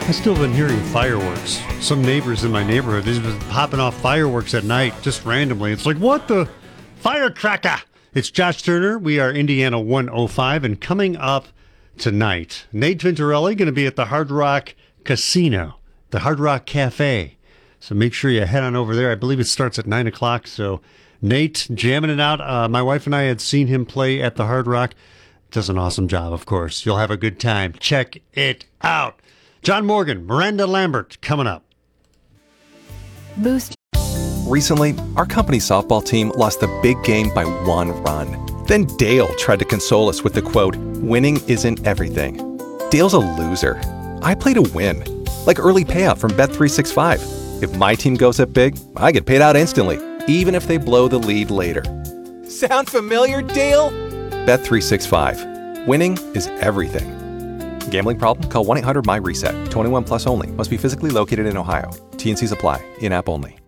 I still been hearing fireworks. Some neighbors in my neighborhood, they've been popping off fireworks at night, just randomly. It's like, what the? Firecracker! It's Josh Turner. We are Indiana 105, and coming up tonight, Nate Venturelli going to be at the Hard Rock Casino, the Hard Rock Cafe. So make sure you head on over there. I believe it starts at 9 o'clock, so Nate jamming it out. My wife and I had seen him play at the Hard Rock. Does an awesome job, of course. You'll have a good time. Check it out. John Morgan, Miranda Lambert, coming up. Boost. Recently, our company softball team lost the big game by 1 run. Then Dale tried to console us with the quote, "Winning isn't everything." Dale's a loser. I play to win. Like early payout from Bet365. If my team goes up big, I get paid out instantly, even if they blow the lead later. Sound familiar, Dale? Bet365. Winning is everything. Gambling problem? Call 1-800-MY-RESET. 21 plus only. Must be physically located in Ohio. T&Cs apply. In-app only.